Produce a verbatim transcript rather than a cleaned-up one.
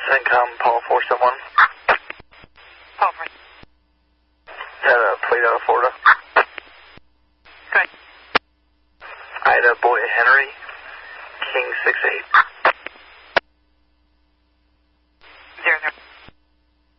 Income, Paul four seven one. Paul four. Had a plate out of Florida. Good. Ida Boy Henry, King six eight.